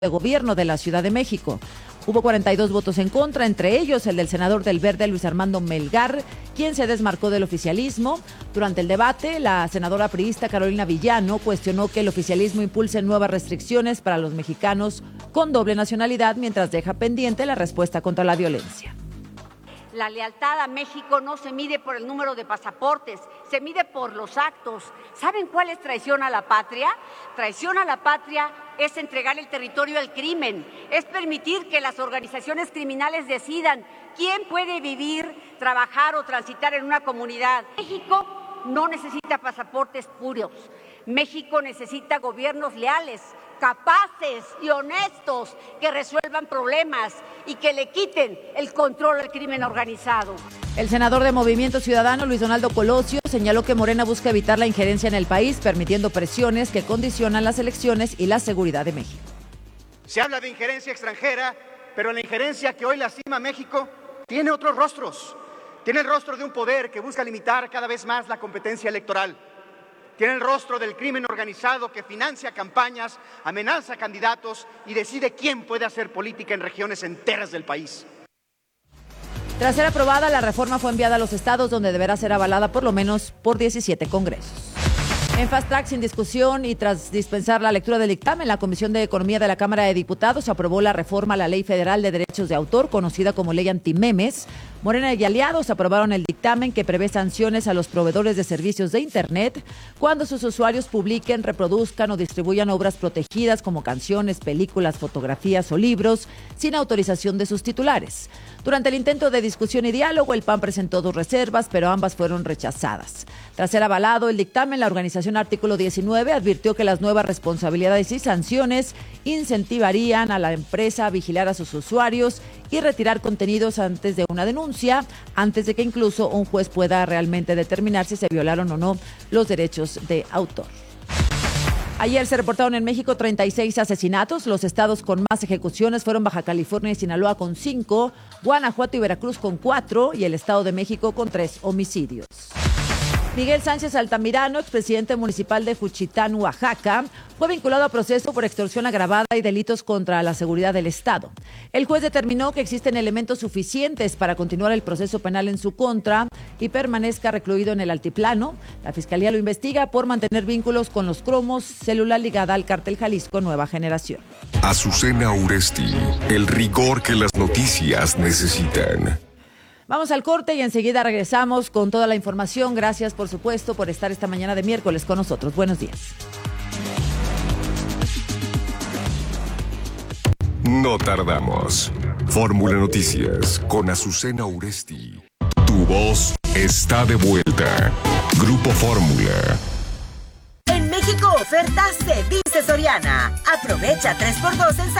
de Gobierno de la Ciudad de México. Hubo 42 votos en contra, entre ellos el del senador del Verde, Luis Armando Melgar, quien se desmarcó del oficialismo. Durante el debate, la senadora priista Carolina Villano cuestionó que el oficialismo impulse nuevas restricciones para los mexicanos con doble nacionalidad, mientras deja pendiente la respuesta contra la violencia. La lealtad a México no se mide por el número de pasaportes, se mide por los actos. ¿Saben cuál es traición a la patria? Traición a la patria es entregar el territorio al crimen, es permitir que las organizaciones criminales decidan quién puede vivir, trabajar o transitar en una comunidad. México no necesita pasaportes puros. México necesita gobiernos leales, capaces y honestos que resuelvan problemas y que le quiten el control al crimen organizado. El senador de Movimiento Ciudadano, Luis Donaldo Colosio, señaló que Morena busca evitar la injerencia en el país, permitiendo presiones que condicionan las elecciones y la seguridad de México. Se habla de injerencia extranjera, pero la injerencia que hoy lastima a México tiene otros rostros. Tiene el rostro de un poder que busca limitar cada vez más la competencia electoral. Tiene el rostro del crimen organizado que financia campañas, amenaza candidatos y decide quién puede hacer política en regiones enteras del país. Tras ser aprobada, la reforma fue enviada a los estados, donde deberá ser avalada por lo menos por 17 congresos. En fast track, sin discusión y tras dispensar la lectura del dictamen, la Comisión de Economía de la Cámara de Diputados aprobó la reforma a la Ley Federal de Derechos de Autor, conocida como Ley Antimemes. Morena y aliados aprobaron el dictamen que prevé sanciones a los proveedores de servicios de Internet cuando sus usuarios publiquen, reproduzcan o distribuyan obras protegidas como canciones, películas, fotografías o libros sin autorización de sus titulares. Durante el intento de discusión y diálogo, el PAN presentó 2 reservas, pero ambas fueron rechazadas. Tras ser avalado el dictamen, la organización Artículo 19 advirtió que las nuevas responsabilidades y sanciones incentivarían a la empresa a vigilar a sus usuarios y retirar contenidos antes de una denuncia, antes de que incluso un juez pueda realmente determinar si se violaron o no los derechos de autor. Ayer se reportaron en México 36 asesinatos. Los estados con más ejecuciones fueron Baja California y Sinaloa con 5, Guanajuato y Veracruz con 4 y el Estado de México con 3 homicidios. Miguel Sánchez Altamirano, expresidente municipal de Juchitán, Oaxaca, fue vinculado a proceso por extorsión agravada y delitos contra la seguridad del Estado. El juez determinó que existen elementos suficientes para continuar el proceso penal en su contra y permanezca recluido en el altiplano. La Fiscalía lo investiga por mantener vínculos con los Cromos, célula ligada al Cártel Jalisco Nueva Generación. Azucena Uresti, el rigor que las noticias necesitan. Vamos al corte y enseguida regresamos con toda la información. Gracias, por supuesto, por estar esta mañana de miércoles con nosotros. Buenos días. No tardamos. Fórmula Noticias con Azucena Uresti. Tu voz está de vuelta. Grupo Fórmula. En México, ofertas se dice Soriana. Aprovecha 3x2 en